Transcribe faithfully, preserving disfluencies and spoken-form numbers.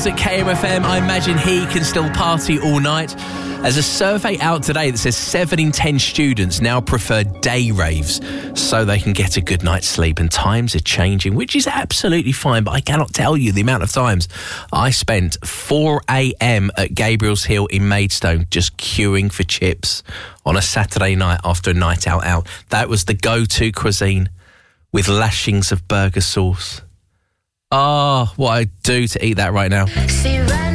At K M F M, I imagine he can still party all night. There's a survey out today that says seven in ten students now prefer day raves so they can get a good night's sleep, and times are changing, which is absolutely fine, but I cannot tell you the amount of times I spent four a.m. at Gabriel's Hill in Maidstone just queuing for chips on a Saturday night after a night out out. That was the go-to cuisine with lashings of burger sauce. Ah, oh, what I'd do to eat that right now.